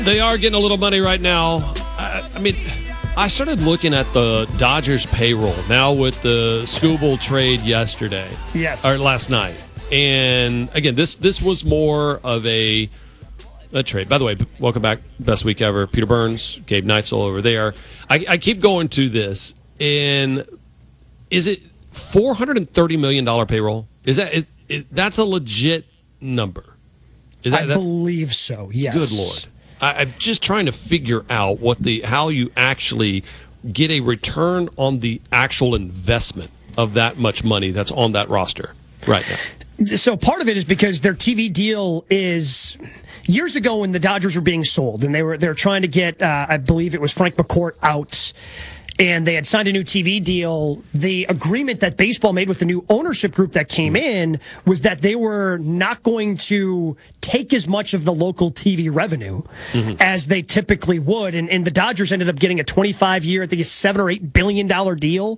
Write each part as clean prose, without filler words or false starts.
They are getting a little money right now. I mean, I started looking at the Dodgers payroll now with the Skubal trade yesterday. Yes. Or last night. And again, this was more of a trade. By the way, welcome back. Best week ever. Peter Burns, Gabe Neitzel over there. I keep going to this. And is it $430 million payroll? That's a legit number? I believe so, yes. Good Lord. I'm just trying to figure out how you actually get a return on the actual investment of that much money that's on that roster right now. So part of it is because their TV deal is years ago when the Dodgers were being sold, and they were trying to get, I believe it was Frank McCourt out, and they had signed a new TV deal. The agreement that baseball made with the new ownership group that came in was that they were not going to take as much of the local TV revenue as they typically would. And the Dodgers ended up getting a 25-year, I think it's $7 or $8 billion deal,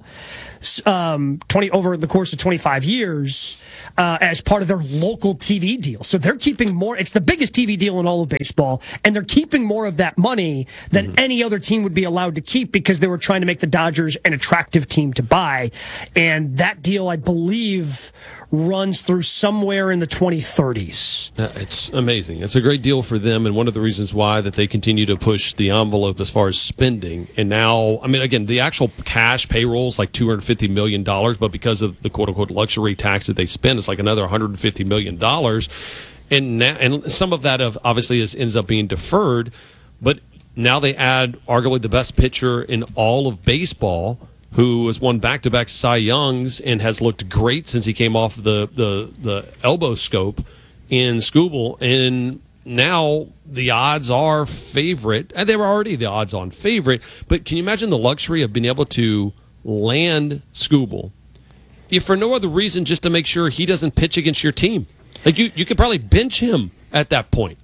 over the course of 25 years. As part of their local TV deal. So they're keeping more. It's the biggest TV deal in all of baseball, and they're keeping more of that money than any other team would be allowed to keep because they were trying to make the Dodgers an attractive team to buy. And that deal, I believe, runs through somewhere in the 2030s. It's amazing. It's a great deal for them, and one of the reasons why that they continue to push the envelope as far as spending. And now, I mean, again, the actual cash payroll is like $250 million, but because of the quote-unquote luxury tax that they spend, it's like another $150 million. And some of that obviously ends up being deferred, but now they add arguably the best pitcher in all of baseball, who has won back-to-back Cy Youngs and has looked great since he came off the elbow scope in Skubal. And now the odds are favorite, and they were already the odds-on favorite, but can you imagine the luxury of being able to land Skubal, if for no other reason just to make sure he doesn't pitch against your team? Like you could probably bench him at that point.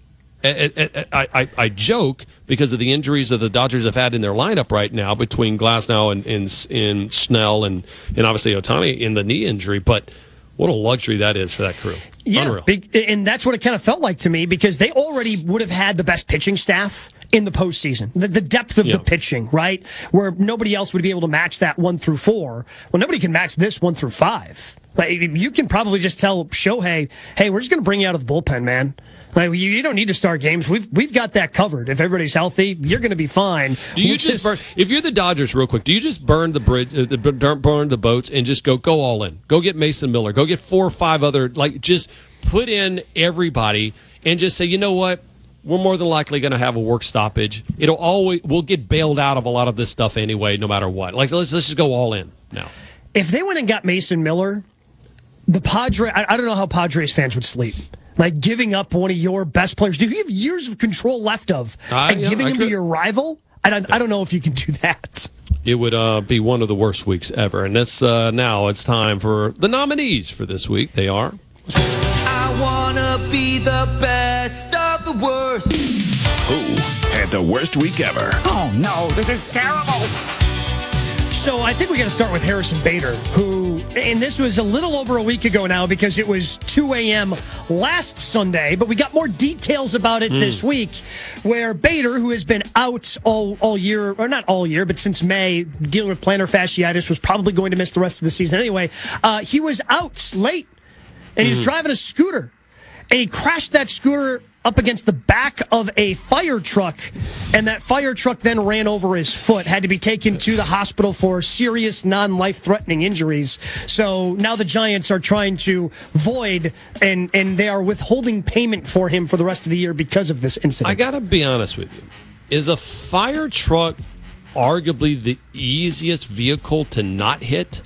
I joke because of the injuries that the Dodgers have had in their lineup right now between Glasnow and Snell and obviously Ohtani in the knee injury, but what a luxury that is for that crew. Yeah, and that's what it kind of felt like to me because they already would have had the best pitching staff in the postseason. The depth of the pitching, right? Where nobody else would be able to match that 1 through 4. Well, nobody can match this 1 through 5. Like, you can probably just tell Shohei, hey, we're just going to bring you out of the bullpen, man. Like, you don't need to start games. We've got that covered. If everybody's healthy, you're going to be fine. Do you just burn, if you're the Dodgers, real quick, do you just burn the bridge, burn the boats, and just go all in? Go get Mason Miller. Go get 4 or 5 other, just put in everybody and just say, you know what? We're more than likely going to have a work stoppage. We'll get bailed out of a lot of this stuff anyway, no matter what. Like, let's just go all in now. If they went and got Mason Miller, the Padres, I don't know how Padres fans would sleep. Like giving up one of your best players. Do you have years of control left of and giving him to your rival? I don't know if you can do that. It would be one of the worst weeks ever. And now it's time for the nominees for this week. They are... I want to be the best of the worst. Who had the worst week ever? Oh, no, this is terrible. So I think we got to start with Harrison Bader, who, and this was a little over a week ago now because it was 2 a.m. last Sunday, but we got more details about it this week, where Bader, who has been out all year, or not all year, but since May, dealing with plantar fasciitis, was probably going to miss the rest of the season anyway. He was out late, and he was driving a scooter, and he crashed that scooter up against the back of a fire truck, and that fire truck then ran over his foot, had to be taken to the hospital for serious non-life-threatening injuries. So now the Giants are trying to void, and they are withholding payment for him for the rest of the year because of this incident. I got to be honest with you. Is a fire truck arguably the easiest vehicle to not hit?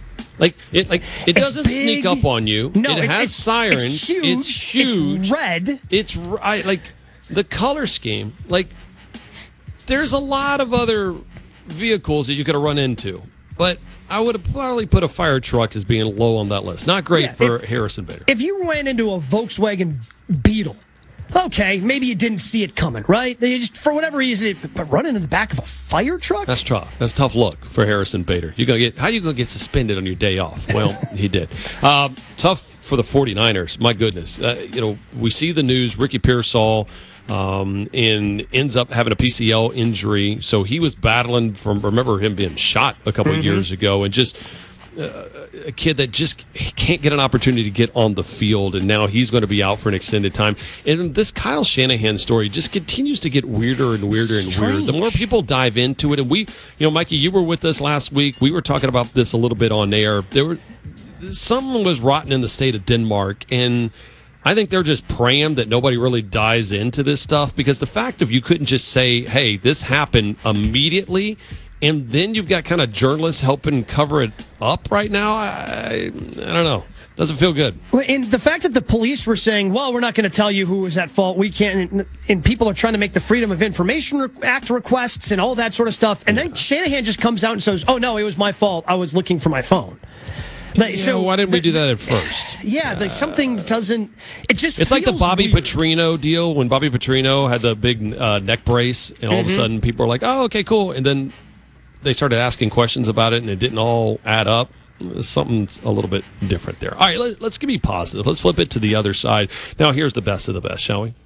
It doesn't sneak up on you. No, it has sirens. It's huge. It's huge. It's red. It's the color scheme. There's a lot of other vehicles that you could have run into, but I would have probably put a fire truck as being low on that list. Not great for Harrison Bader. If you ran into a Volkswagen Beetle, okay, maybe you didn't see it coming, right? You just, for whatever reason, but running in the back of a fire truck? That's tough. That's a tough look for Harrison Bader. How you going to get suspended on your day off? Well, he did. Tough for the 49ers. My goodness. We see the news. Ricky Pearsall and ends up having a PCL injury. So he was battling from, remember him being shot a couple of years ago, and just a kid that just can't get an opportunity to get on the field, and now he's going to be out for an extended time. And this Kyle Shanahan story just continues to get weirder and weirder and weirder. The more people dive into it, and we, Mikey, you were with us last week. We were talking about this a little bit on air. Something was rotten in the state of Denmark, and I think they're just praying that nobody really dives into this stuff, because the fact of you couldn't just say, hey, this happened immediately, and then you've got kind of journalists helping cover it up right now. I don't know. Doesn't feel good. And the fact that the police were saying, well, we're not going to tell you who was at fault. We can't. And people are trying to make the Freedom of Information Act requests and all that sort of stuff. And then Shanahan just comes out and says, oh, no, it was my fault. I was looking for my phone. So why didn't we do that at first? Yeah, something doesn't. It's like the Bobby weird. Petrino deal, when Bobby Petrino had the big neck brace, and all of a sudden people were like, oh, okay, cool. And then they started asking questions about it, and it didn't all add up. Something's a little bit different there. All right, let's give me positive. Let's flip it to the other side. Now, here's the best of the best, shall we?